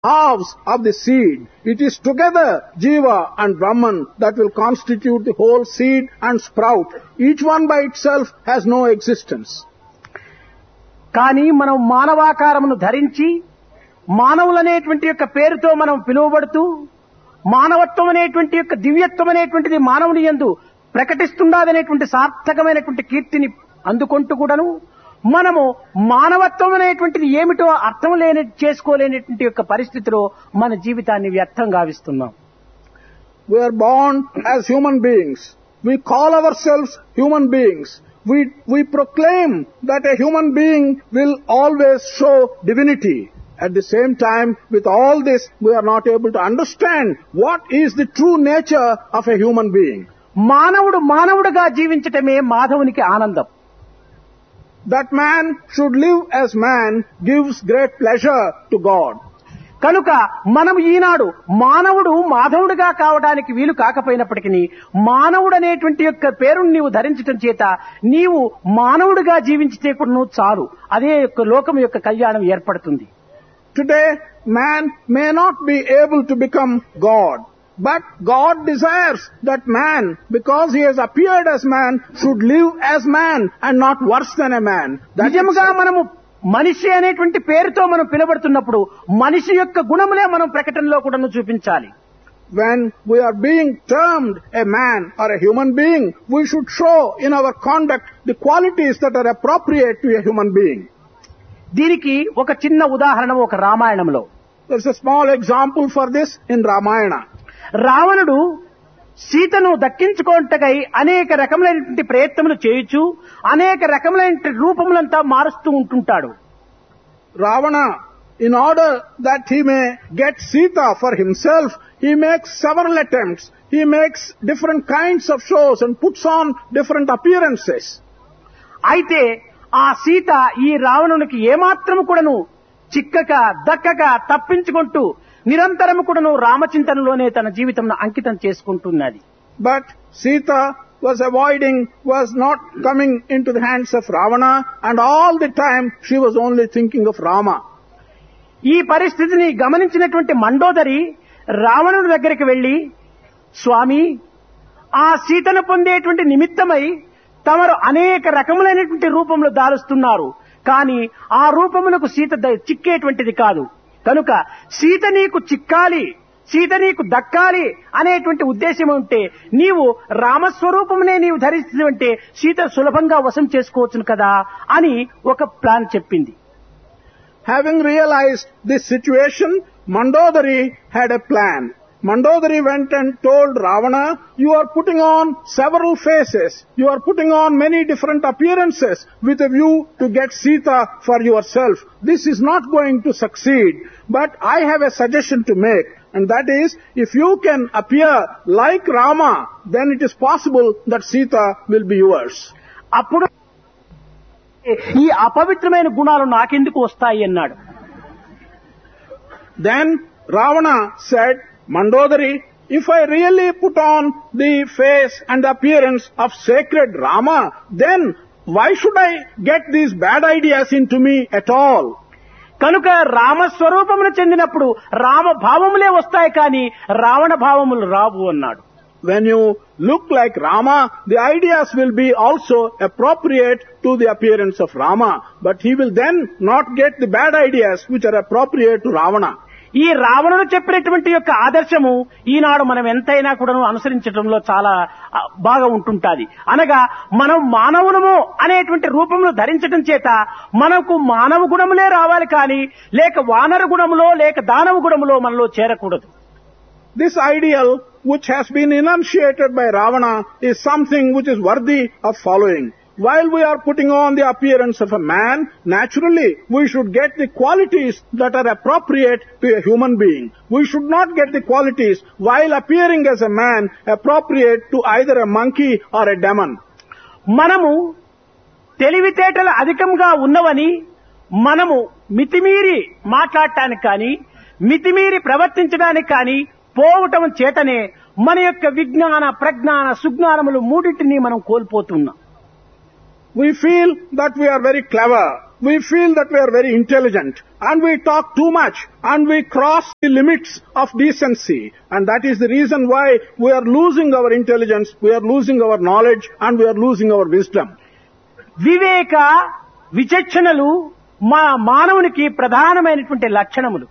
halves of the seed. It is together, Jiva and Brahman, that will constitute the whole seed and sprout. Each one by itself has no existence. కానీ మనం మానవాకారమును ధరించి మానవులనేటువంటి యొక్క పేరుతో మనం పిలువబడుతూ మానవత్వం అనేటువంటి యొక్క దివ్యత్వం అనేటువంటిది మానవుని యందు ప్రకటిస్తుండదనేటువంటి సార్థకమైనటువంటి కీర్తిని అందుకుంటూ కూడాను మనము మానవత్వం అనేటువంటిది ఏమిటో అర్థం చేసుకోలేనటువంటి యొక్క పరిస్థితిలో మన జీవితాన్ని వ్యర్థం గావిస్తున్నాం. We are born as human beings. We call ourselves human beings. We proclaim that a human being will always show divinity. At the same time, with all this, we are not able to understand what is the true nature of a human being. మానవుడు మానవుడుగా జీవించటమే మాధవునికి ఆనందం. That man should live as man gives great pleasure to God. కనుక మనం ఈనాడు మానవుడు మాధవుడిగా కావడానికి వీలు కాకపోయినప్పటికీ మానవుడు అనేటువంటి యొక్క పేరును నీవు ధరించటం చేత నీవు మానవుడిగా జీవించితే కూడా నువ్వు చాలు, అదే యొక్క లోకం యొక్క కళ్యాణం ఏర్పడుతుంది. Today, man may not be able to become God, but God desires that man, because he has appeared as man, should live as man and not worse than a man. నిజంగా మనము మనిషి అనేటువంటి పేరుతో మనం పిలువబడుతున్నప్పుడు మనిషి యొక్క గుణములే మనం ప్రకటనలో కూడా చూపించాలి. When we are being termed a man or a human being, we should show in our conduct the qualities that are appropriate to a human being. దీనికి ఒక చిన్న ఉదాహరణ ఒక రామాయణంలో. There's a small example for this in Ramayana. రావణుడు సీతను దక్కించుకోవటకై అనేక రకములైనటువంటి ప్రయత్నములు చేయొచ్చు, అనేక రకములైన రూపములంతా మారుస్తూ ఉంటుంటాడు. Ravana, in order that he may get Sita for himself, he makes several attempts. He makes different kinds of shows and puts on different appearances. అయితే ఆ సీత ఈ రావణునికి ఏమాత్రము కూడాను చిక్కక దక్కక తప్పించుకుంటూ నిరంతరము కూడాను రామచింతనలోనే తన జీవితం అంకితం చేసుకుంటున్నది. But Sita was not coming into the hands of Ravana, and all the time she was only thinking of Rama. ఈ పరిస్థితిని గమనించినటువంటి మండోదరి రావణుడి దగ్గరికి వెళ్లి, స్వామి, ఆ సీతను పొందేటువంటి నిమిత్తమై తమరు అనేక రకములైనటువంటి రూపంలో దాలుస్తున్నారు, కానీ ఆ రూపములకు సీత చిక్కేటువంటిది కాదు. కనుక సీత నీకు చిక్కాలి, సీత నీకు దక్కాలి అనేటువంటి ఉద్దేశం ఉంటే నీవు రామస్వరూపమునే నీవు ధరిస్తుంటే సీత సులభంగా వశం చేసుకోవచ్చును కదా అని ఒక ప్లాన్ చెప్పింది. Having realized this situation, Mandodari had a plan. Mandodari went and told Ravana, you are putting on several faces, you are putting on many different appearances with a view to get Sita for yourself. This is not going to succeed, but I have a suggestion to make, and that is, if you can appear like Rama, then it is possible that Sita will be yours. అప్పుడు ఈ అపవిత్రమైన గుణాలు నాకెందుకు వస్తాయి అన్నాడు. Then Ravana said, Mandodari, if I really put on the face and the appearance of sacred Rama, then why should I get these bad ideas into me at all? కనుక రామస్వరూపమును చెందినప్పుడు రామ భావములే వస్తాయి, కానీ రావణ భావములు రావు అన్నాడు. When you look like Rama, the ideas will be also appropriate to the appearance of Rama, but he will then not get the bad ideas which are appropriate to Ravana. ఈ రావణుడు చెప్పినటువంటి యొక్క ఆదర్శము ఈనాడు మనం ఎంతైనా కూడా అనుసరించడంలో చాలా బాగా ఉంటుంటాది. అనగా మనం మానవులము అనేటువంటి రూపంలో ధరించడం చేత మనకు మానవ గుణములే రావాలి, కానీ లేక వానర గుణములో లేక దానవ గుణములో మనలో చేరకూడదు. This ideal which has been enunciated by Ravana is something which is worthy of following. While we are putting on the appearance of a man, naturally we should get the qualities that are appropriate to a human being. We should not get the qualities while appearing as a man appropriate to either a monkey or a demon. మనము తెలివితేటలు అధికంగా ఉన్నవని మనము మితిమీరి మాట్లాడటానికి కానీ మితిమీరి ప్రవర్తించడానికి కానీ పోవటం చేతనే మన యొక్క విజ్ఞాన ప్రజ్ఞాన సుజ్ఞానములు మూడింటిని మనం కోల్పోతున్నాం. We feel that we are very clever, we feel that we are very intelligent and we talk too much and we cross the limits of decency, and that is the reason why we are losing our intelligence, we are losing our knowledge and we are losing our wisdom. వివేక విచక్షణలు మా మానవునికి ప్రధానమైనటువంటి లక్షణములు.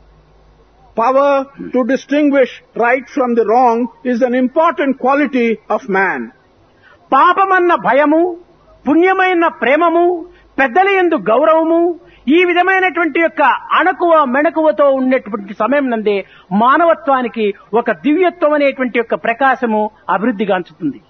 Power to distinguish right from the wrong is an important quality of man. పాపమన్న భయము, పుణ్యమైన ప్రేమము, పెద్దల యందు గౌరవము, ఈ విధమైనటువంటి యొక్క అణకువ మెణకువతో ఉండేటువంటి సమయం నందే మానవత్వానికి ఒక దివ్యత్వం అనేటువంటి యొక్క ప్రకాశము అభివృద్ధిగాంచుతుంది.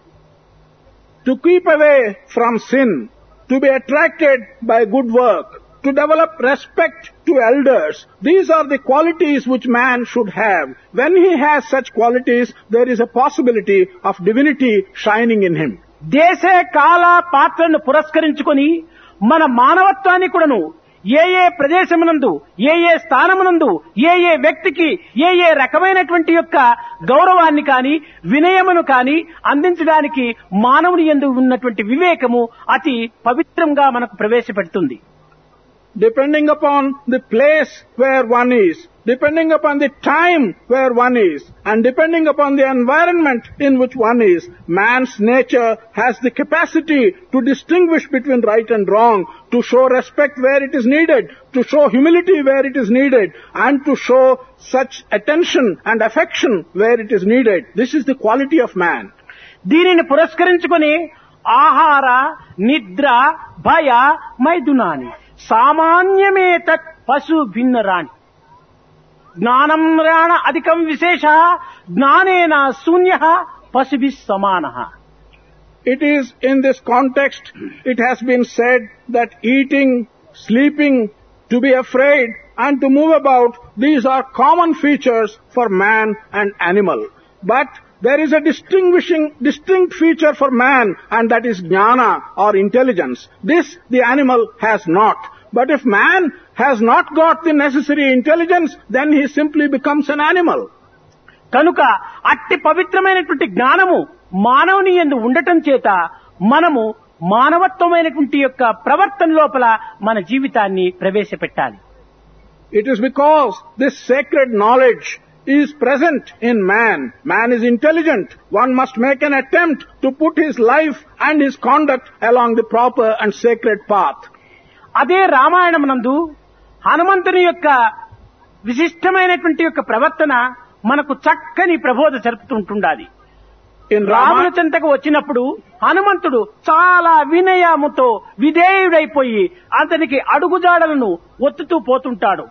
To keep away from sin, to be attracted by good work, to develop respect to elders, these are the qualities which man should have. When he has such qualities, there is a possibility of divinity shining in him. దేశ కాల పాత్రను పురస్కరించుకొని మన మానవత్వాన్ని కూడాను ఏ ఏ ప్రదేశమునందు, ఏ ఏ స్థానమునందు, ఏ ఏ వ్యక్తికి ఏ ఏ రకమైనటువంటి యొక్క గౌరవాన్ని కాని వినయమును కాని అందించడానికి మానవుని యందు ఉన్నటువంటి వివేకము అతి పవిత్రంగా మనకు ప్రవేశపెడుతుంది. Depending upon the place where one is, depending upon the time where one is, and depending upon the environment in which one is, man's nature has the capacity to distinguish between right and wrong, to show respect where it is needed, to show humility where it is needed, and to show such attention and affection where it is needed. This is the quality of man. దీనిని పురస్కరించుకొని ఆహార, నిద్ర, భయ, మైథునాని సామాన్యమే తత్ పశు భిన్నరాణి. జ్ఞానం రాణ అధికం విశేష, జ్ఞానేన శూన్య పశుభిః సమానః. It is in this context, it has been said that eating, sleeping, to be afraid and to move about, these are common features for man and animal. But there is a distinct feature for man, and that is jnana or intelligence. This the animal has not. But if man has not got the necessary intelligence, then he simply becomes an animal. కనుక అట్టి పవిత్రమైనటువంటి జ్ఞానము మానవుని యందు ఉండటం చేత మనము మానవత్వమైనటువంటి యొక్క ప్రవర్తన లోపల మన జీవితాన్ని ప్రవేశపెట్టాలి. It is because this sacred knowledge is present in man. Man is intelligent. One must make an attempt to put his life and his conduct along the proper and sacred path. అదే రామాయణమునందు హనుమంతుని యొక్క విశిష్టమైనటువంటి యొక్క ప్రవర్తన మనకు చక్కని ప్రబోధ జరుపుతుంటుండాలి. రాముని చెంతకు వచ్చినప్పుడు హనుమంతుడు చాలా వినయముతో విధేయుడైపోయి అతనికి అడుగుజాడలను ఒత్తుతూ పోతుంటాడు.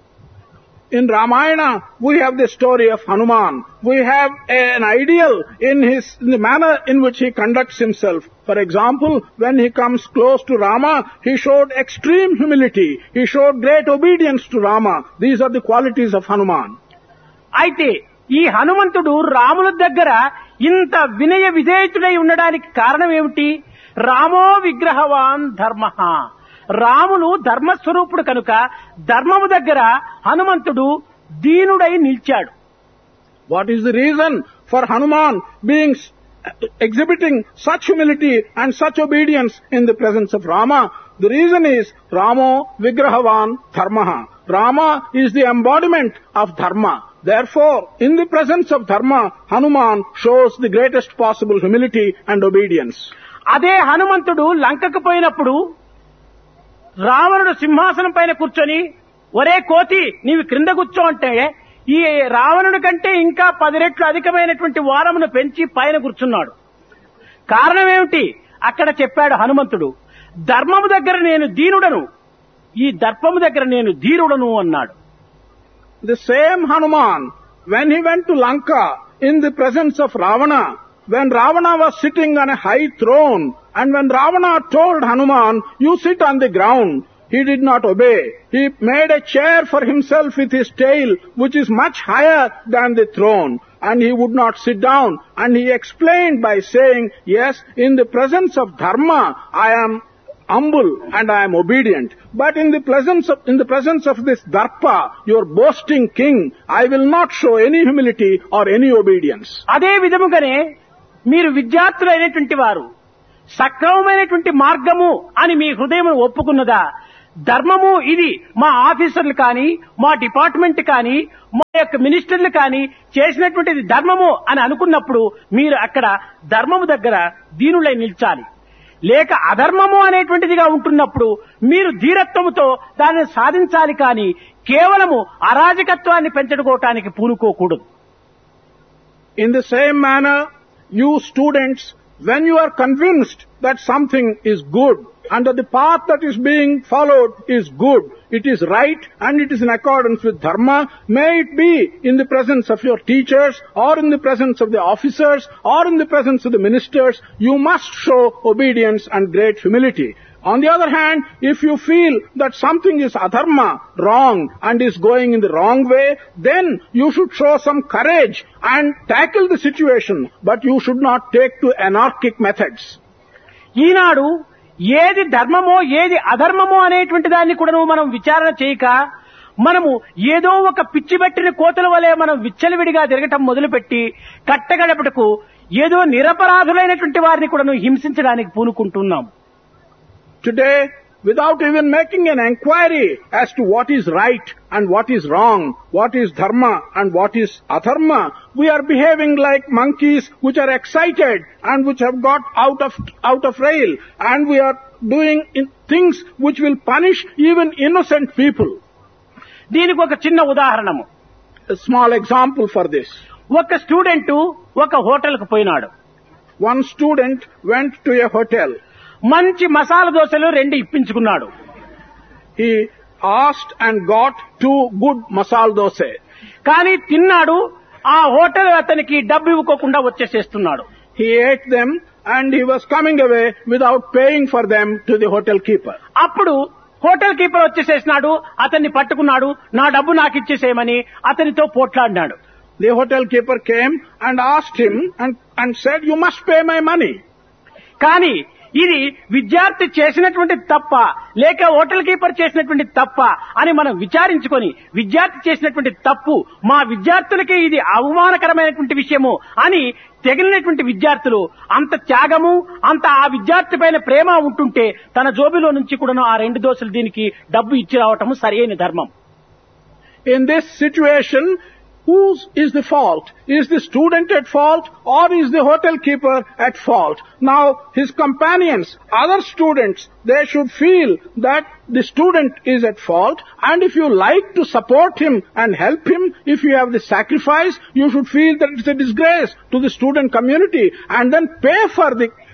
In Ramayana, we have the story of Hanuman. We have an ideal in the manner in which he conducts himself. For example, when he comes close to Rama, he showed extreme humility. He showed great obedience to Rama. These are the qualities of Hanuman. అయితే ఈ హనుమంతుడు రాముల దగ్గర ఇంత వినయ విధేయుడై ఉండడానికి కారణం ఏమిటి? రామో విగ్రహవాన్ ధర్మః. రాములు ధర్మస్వరూపుడు కనుక ధర్మము దగ్గర హనుమంతుడు దీనుడై నిలిచాడు. What is the reason for Hanuman exhibiting such humility and such obedience in the presence of Rama? The reason is Ramo Vigrahavan Dharmaha. Rama is the embodiment of Dharma. Therefore, in the presence of Dharma, Hanuman shows the greatest possible humility and obedience. అదే హనుమంతుడు లంకకు పోయినప్పుడు రావణుడు సింహాసనం పైన కూర్చొని ఒరే కోతి నీవు క్రింద కూర్చో అంటే ఈ రావణుడి కంటే ఇంకా 10 రెట్లు అధికమైనటువంటి వారమును పెంచి పైన కూర్చున్నాడు. కారణం ఏమిటి? అక్కడ చెప్పాడు హనుమంతుడు, ధర్మము దగ్గర నేను దీనుడను, ఈ దర్పము దగ్గర నేను ధీరుడను అన్నాడు. The same Hanuman, when he went to Lanka in the presence of Ravana, when Ravana was sitting on a high throne, and when Ravana told Hanuman, you sit on the ground, he did not obey. He made a chair for himself with his tail, which is much higher than the throne, and he would not sit down. And he explained by saying, yes, in the presence of Dharma, I am humble and I am obedient. But in the presence of this Darpa, your boasting king, I will not show any humility or any obedience. అదే విధముగానే మీరు విద్యార్థులైనటువంటి వారు సక్రమమైనటువంటి మార్గము అని మీ హృదయం ఒప్పుకున్నదా, ధర్మము ఇది మా ఆఫీసర్లు కానీ, మా డిపార్ట్మెంట్ కానీ, మా యొక్క మినిస్టర్లు కానీ చేసినటువంటిది ధర్మము అని అనుకున్నప్పుడు మీరు అక్కడ ధర్మము దగ్గర దీనులై నిల్చాలి. లేక అధర్మము అనేటువంటిదిగా ఉంటున్నప్పుడు మీరు ధీరత్వముతో దానిని సాధించాలి కానీ కేవలము అరాజకత్వాన్ని పెంచుకోవటానికి పూనుకోకూడదు. In the same manner, you students, when you are convinced that something is good and that the path that is being followed is good, it is right and it is in accordance with dharma, may it be in the presence of your teachers or in the presence of the officers or in the presence of the ministers, you must show obedience and great humility. On the other hand, if you feel that something is adharma, wrong, and is going in the wrong way, then you should show some courage and tackle the situation, but you should not take to anarchic methods. ఈనాడు ఏది ధర్మమో ఏది అధర్మమో అనేటువంటి దాన్ని కూడా మనం విచారణ చేయక మనము ఏదో ఒక పిచ్చిబట్టిన కోతల వలె మనం విచ్చలవిడిగా తిరగటం మొదలుపెట్టి కట్టగడపటకు ఏదో నిరపరాధులైనటువంటి వారిని కూడా హింసించడానికి పూనుకుంటున్నాం. Today, without even making an inquiry as to what is right and what is wrong, what is dharma and what is adharma, we are behaving like monkeys which are excited and which have got out of rail, and we are doing things which will punish even innocent people. దీనికి ఒక చిన్న ఉదాహరణము, A small example for this. ఒక student ఒక హోటల్కు పోయినాడు. One student went to a hotel. మంచి మసాలా దోశలు 2 ఇప్పించుకున్నాడు. He asked and got 2 good masala dosa. కానీ తిన్నాడు, ఆ హోటల్ అతనికి డబ్బు ఇవ్వకుండా వచ్చేసేస్తున్నాడు. He ate them and he was coming away without paying for them to the hotel keeper. అప్పుడు హోటల్ కీపర్ వచ్చేసేసినాడు, అతన్ని పట్టుకున్నాడు, నా డబ్బు నాకు ఇచ్చేసేయమని అతనితో పోట్లాడినాడు. The hotel keeper came and asked him and said, "You must pay my money." కానీ ఇది విద్యార్థి చేసినటువంటి తప్ప లేక హోటల్ కీపర్ చేసినటువంటి తప్ప అని మనం విచారించుకొని విద్యార్థి చేసినటువంటి తప్పు మా విద్యార్థులకి ఇది అవమానకరమైనటువంటి విషయము అని తెగిలినటువంటి విద్యార్థులు అంత త్యాగము అంత ఆ విద్యార్థి పైన ప్రేమ ఉంటుంటే తన జోబిలో నుంచి కూడా ఆ 2 దోశలు దీనికి డబ్బు ఇచ్చి రావటము సరైన ధర్మం. In this situation, whose is the fault? Is the student at fault or is the hotel keeper at fault? Now, his companions, other students, they should feel that the student is at fault, and if you like to support him and help him, if you have the sacrifice, you should feel that it's a disgrace to the student community and then pay for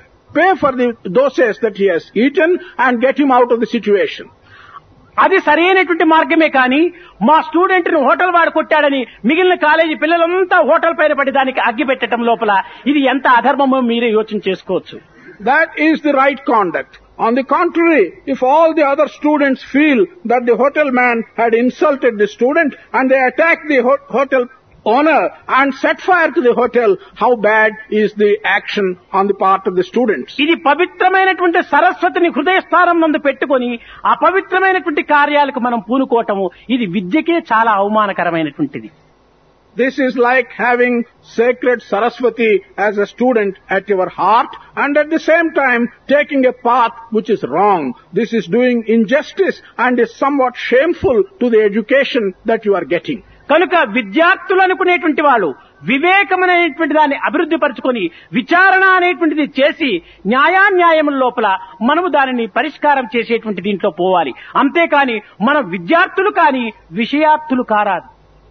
the doses that he has eaten and get him out of the situation. అది సరైనటువంటి మార్గమే కానీ మా student ను hotel వాడు కొట్టాడని మిగిలిన college పిల్లలంతా hotel పైన పడి దానికి అగ్గి పెట్టడం లోపల ఇది ఎంత అధర్మమో మీరే యోచన చేసుకోవచ్చు. That is the right conduct. On the contrary, if all the other students feel that the hotel man had insulted the student and they attack the hotel owner and set fire to the hotel, how bad is the action on the part of the students? ఇది పవిత్రమైనటువంటి సరస్వతిని హృదయ స్థానం నందు పెట్టుకొని అపవిత్రమైనటువంటి కార్యాలకు మనం పూనుకోవటము ఇది విద్యకే చాలా అవమానకరమైనటువంటిది. This is like having sacred Saraswati as a student at your heart and at the same time taking a path which is wrong. This is doing injustice and is somewhat shameful to the education that you are getting. కనుక విద్యార్థులు అనుకునేటువంటి వాళ్ళు వివేకమైనటువంటి దాన్ని అభివృద్ధి పరచుకొని విచారణ అనేటువంటిది చేసి న్యాయాన్యాయముల లోపల మనము దానిని పరిష్కారం చేసేటువంటి దీంట్లో పోవాలి. అంతేకాని మన విద్యార్థులు కానీ విషయార్థులు కారాదు.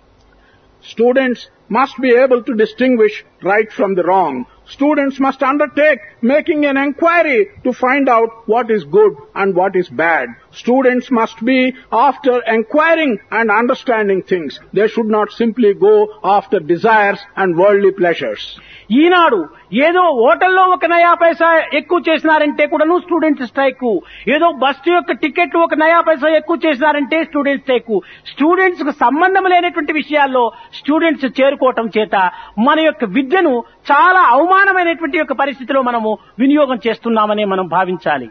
Students must be able to distinguish right from the wrong. Students must undertake making an inquiry to find out what is good and what is bad. Students must be after inquiring and understanding things. They should not simply go after desires and worldly pleasures. ఈనాడు ఏదో హోటల్లో 1 నయా పైసా ఎక్కువ చేసినారంటే కూడాను student strike, ఏదో bus యొక్క ticket 1 నయా పైసా ఎక్కువ చేసినారంటే student strike. Students కు సంబంధం లేనటువంటి విషయాల్లో స్టూడెంట్స్ చేరుకోవటం చేత మన యొక్క విద్యను చాలా అవమానమైనటువంటి యొక్క పరిస్థితిలో మనము వినియోగం చేస్తున్నామని మనం భావించాలి.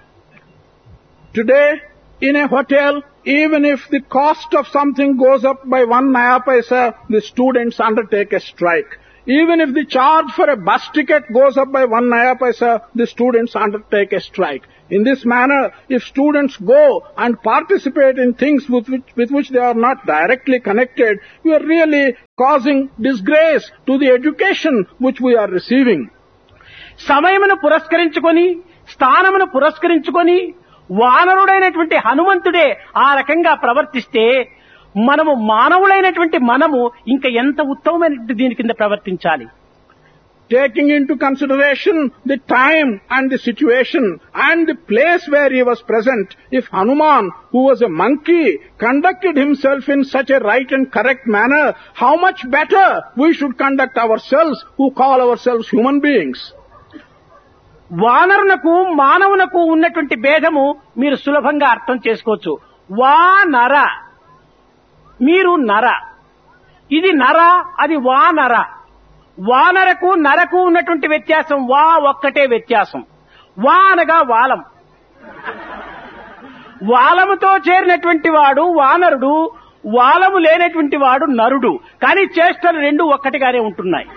Today, in a hotel, even if the cost of something goes up by 1 naya paisa, the students undertake a strike. Even if the charge for a bus ticket goes up by 1 naya paisa, the students undertake a strike. In this manner, if students go and participate in things with which they are not directly connected, we are really causing disgrace to the education which we are receiving. సమయమును పురస్కరించుకొని స్థానమును పురస్కరించుకొని వానరుడైనటువంటి హనుమంతుడే ఆ రకంగా ప్రవర్తిస్తే మనము మానవులైనటువంటి మనము ఇంకా ఎంత ఉత్తమమైనటువంటి దీని కింద ప్రవర్తించాలి. Taking into consideration the time and the situation and the place where he was present, if Hanuman, who was a monkey, conducted himself in such a right and correct manner, how much better we should conduct ourselves who call ourselves human beings. వానరునకు మానవునకు ఉన్నటువంటి భేదము మీరు సులభంగా అర్థం చేసుకోవచ్చు. వానర, మీరు నర, ఇది నర, అది వానర. వానరకు నరకు ఉన్నటువంటి వ్యత్యాసం వా ఒక్కటే వ్యత్యాసం. వా అనగా వాలం. వాలముతో చేరినటువంటి వాడు వానరుడు, వాలము లేనటువంటి వాడు నరుడు. కానీ చేష్టలు రెండు ఒక్కటిగానే ఉంటున్నాయి.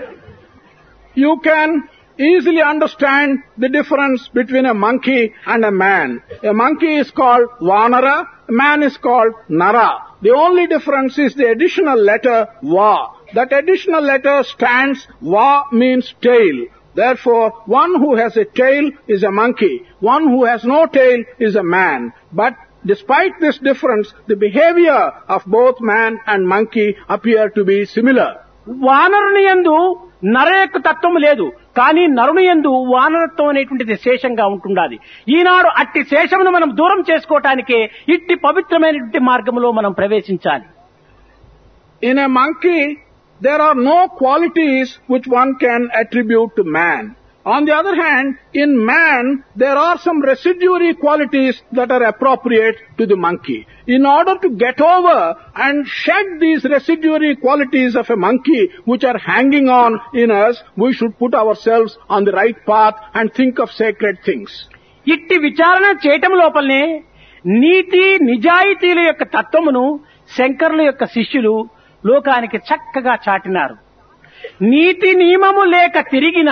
You can easily understand the difference between a monkey and a man. A monkey is called Vanara, a man is called Nara. The only difference is the additional letter Va. That additional letter stands, Va means tail. Therefore, one who has a tail is a monkey. One who has no tail is a man. But despite this difference, the behavior of both man and monkey appear to be similar. వానరుని యందు నర యొక్క తత్వము లేదు, కానీ నరుని యందు వానరత్వం అనేటువంటిది శేషంగా ఉంటుండాలి. ఈనాడు అట్టి శేషమును మనం దూరం చేసుకోవటానికే ఇట్టి పవిత్రమైనటువంటి మార్గంలో మనం ప్రవేశించాలి. In a monkey, there are no qualities which one can attribute to man. On the other hand, in man, there are some residuary qualities that are appropriate to the monkey. In order to get over and shed these residuary qualities of a monkey which are hanging on in us, we should put ourselves on the right path and think of sacred things. ఇట్టి విచారణ చేయటం లోపలనే నీతి నిజాయితీల యొక్క తత్వమును శంకరుల యొక్క శిష్యులు లోకానికి చక్కగా చాటినారు. నీతి నియమము లేక తిరిగిన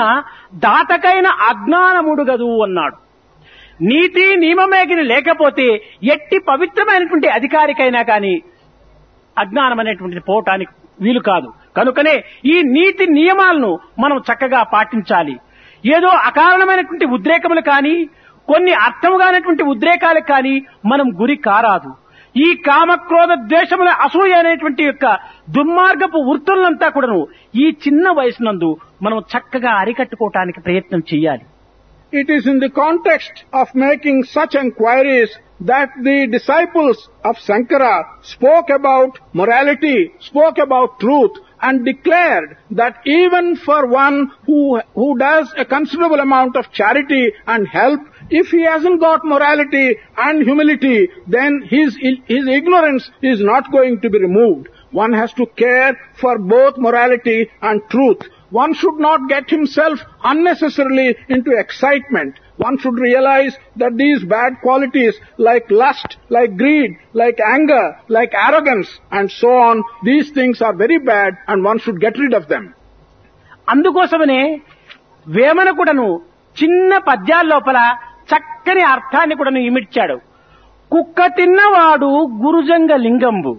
దాతకైన అజ్ఞానముడుగదు అన్నాడు. నీతి నియమమేగిన లేకపోతే ఎట్టి పవిత్రమైనటువంటి అధికారికైనా కానీ అజ్ఞానం అనేటువంటిది పోవటానికి వీలు కాదు. కనుకనే ఈ నీతి నియమాలను మనం చక్కగా పాటించాలి. ఏదో అకారణమైనటువంటి ఉద్రేకములు కానీ కొన్ని అర్థముగానటువంటి ఉద్రేకాలకు కానీ మనం గురి కారాదు. ఈ కామక్రోధ ద్వేషముల అసూయ అనేటువంటి యొక్క దుర్మార్గపు వృత్తులంతా కూడాను ఈ చిన్న వయసునందు మనం చక్కగా అరికట్టుకోవటానికి ప్రయత్నం చేయాలి. It is in the context of making such enquiries that the disciples of Sankara spoke about morality, spoke about truth, and declared that even for one who does a considerable amount of charity and help, if he hasn't got morality and humility, then his ignorance is not going to be removed. One has to care for both morality and truth. One should not get himself unnecessarily into excitement. One should realize that these bad qualities like lust, like greed, like anger, like arrogance and so on, these things are very bad and one should get rid of them. అందుకోసమనే వేమన కూడాను చిన్న పద్యాల లోపల చక్కని అర్థాన్ని కూడాను ఇమిడ్చాడు. కుక్క తిన్నవాడు గురుజంగ లింగంబు,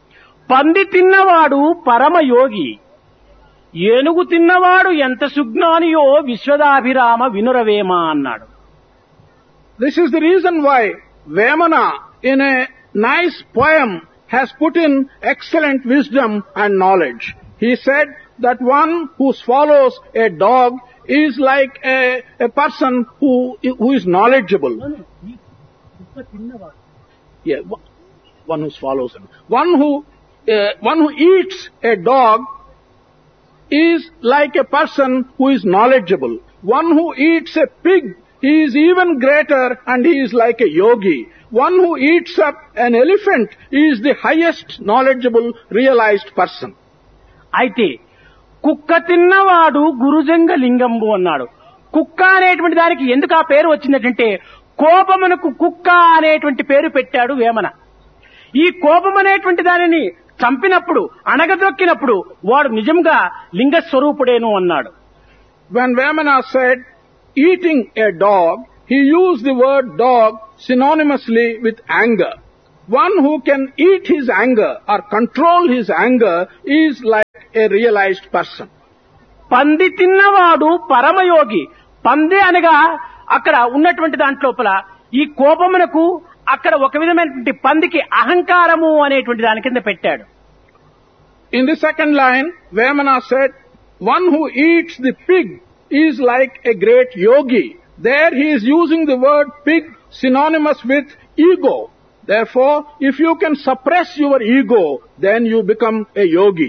పంది తిన్నవాడు పరమయోగి, ఏనుగు తిన్నవాడు ఎంత సుజ్ఞానియో విశ్వదాభిరామ వినురవేమ అన్నాడు. This is the reason why Vemana in a nice poem has put in excellent wisdom and knowledge. He said that one who swallows a dog is like a person who is knowledgeable. Yeah, one who swallows him. One who eats a dog is like a person who is knowledgeable. One who eats a pig, he is even greater and he is like a yogi. One who eats up an elephant is the highest knowledgeable realized person. అయితే కుక్క తిన్నవాడు గురుజంగ లింగంబు అన్నాడు. కుక్క అనేటువంటి దానికి ఎందుకు ఆ పేరు వచ్చిందంటే కోపమునకు కుక్క అనేటువంటి పేరు పెట్టాడు వేమన. ఈ కోపం అనేటువంటి దానిని చంపినప్పుడు అణగదొక్కినప్పుడు వాడు నిజంగా లింగ స్వరూపుడేను అన్నాడు. When Vemana said eating a dog, he used the word dog synonymously with anger. One who can eat his anger or control his anger is like a realized person. పంది తిన్నవాడు పరమయోగి. పంది అనగా అక్కడ ఉన్నటువంటి దాంట్లోపల ఈ కోపమునకు అక్కడ ఒక విధమైనటువంటి పందికి అహంకారము అనేటువంటి దాని కింద పెట్టాడు. In the second line, Vemana said, one who eats the pig is like a great yogi. There he is using the word pig synonymous with ego. Therefore, if you can suppress your ego, then you become a yogi.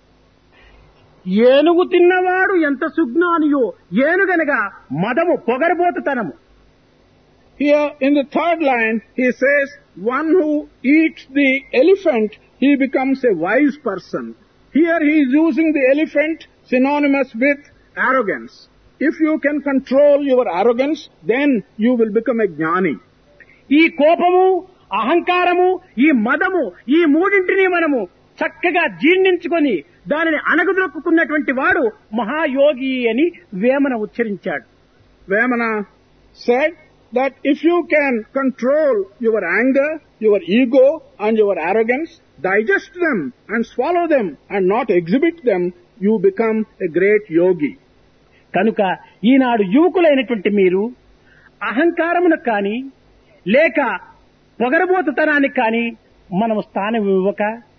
ఏనుగు తిన్నవాడు ఎంత సుజ్ఞానియో. ఏనుగనగా మదము, పొగరబోతుతనము. Here in the third line, he says, one who eats the elephant, he becomes a wise person. Here he is using the elephant synonymous with arrogance. If you can control your arrogance, then you will become a jnani. ఈ కోపము, అహంకారము, ఈ మదము, ఈ మూడింటిని మనము చక్కగా జీర్ణించుకొని దానిని అణగదొక్కుకున్నటువంటి వాడు మహాయోగి అని Vemana ఉచ్చరించాడు. Vemana said that if you can control your anger, your ego and your arrogance, digest them and swallow them and not exhibit them, you become a great yogi. కనుక ఈనాడు యువకులైనటువంటి మీరు అహంకారమునకు కానీ లేక పొగరబోతుతనానికి కానీ మనము స్థానం ఇవ్వక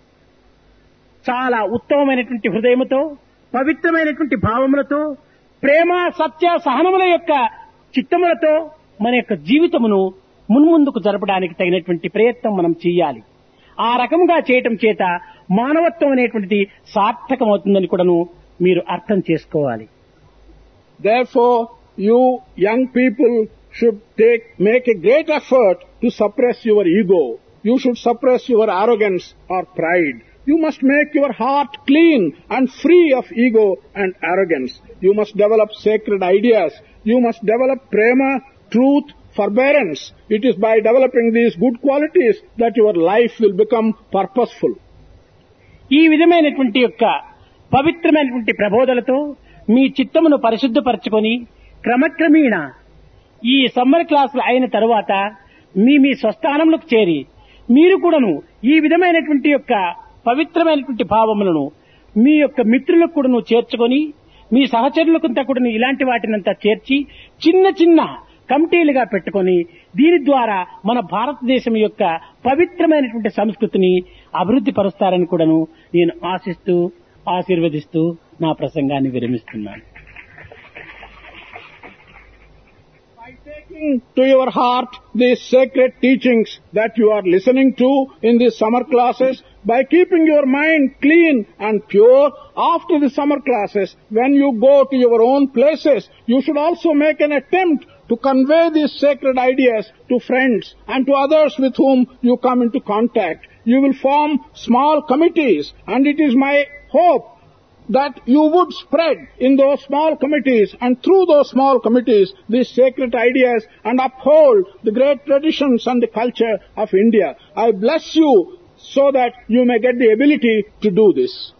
చాలా ఉత్తమమైనటువంటి హృదయముతో, పవిత్రమైనటువంటి భావములతో, ప్రేమ, సత్య, సహనముల యొక్క చిత్తములతో మన యొక్క జీవితమును మున్ముందుకు జరపడానికి తగినటువంటి ప్రయత్నం మనం చేయాలి. ఆ రకంగా చేయటం చేత మానవత్వం అనేటువంటిది సార్థకమవుతుందని కూడాను మీరు అర్థం చేసుకోవాలి. Therefore, you young people should make a great effort to suppress your ego. You should suppress your arrogance or pride. You must make your heart clean and free of ego and arrogance. You must develop sacred ideas. You must develop prema, truth, forbearance. It is by developing these good qualities that your life will become purposeful. ఈ విధమైనటువంటి యొక్క పవిత్రమైనటువంటి ప్రబోధలతో మీ చిత్తమును పరిశుద్ధపరచుకొని క్రమక్రమేణా ఈ summer క్లాసులు అయిన తరువాత మీ స్వస్థానములకు చేరి మీరు కూడాను ఈ విధమైనటువంటి యొక్క పవిత్రమైనటువంటి భావములను మీ యొక్క మిత్రులకు కూడాను చేర్చుకొని మీ సహచరులకంతా కూడా ఇలాంటి వాటినంతా చేర్చి చిన్న చిన్న కమిటీలుగా పెట్టుకొని దీని ద్వారా మన భారతదేశం యొక్క పవిత్రమైనటువంటి సంస్కృతిని అభివృద్ధి పరుస్తారని కూడాను నేను ఆశిస్తూ ఆశీర్వదిస్తూ నా ప్రసంగాన్ని విరమిస్తున్నాను. By taking to your heart these sacred teachings that you are listening to in these summer classes, by keeping your mind clean and pure after the summer classes, when you go to your own places, you should also make an attempt to convey these sacred ideas to friends and to others with whom you come into contact. You will form small committees, and it is my hope that you would spread in those small committees and through those small committees these sacred ideas and uphold the great traditions and the culture of India. I bless you so that you may get the ability to do this.